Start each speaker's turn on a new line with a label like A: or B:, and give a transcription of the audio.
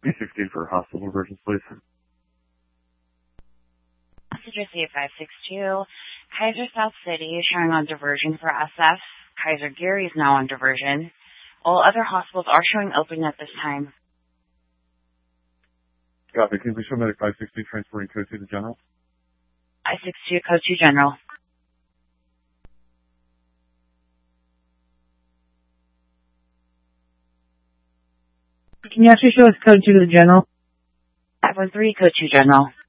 A: B16 for hospital emergency, please.
B: Message received 562. Kaiser South City is showing on diversion for SF. Kaiser Gary is now on diversion. All other hospitals are showing open at this time.
A: Copy. Can you please show medic 560 transferring code 2 to general?
B: 562, code 2 general.
C: Can you actually show us code 2 to the general?
B: 513, code 2 general.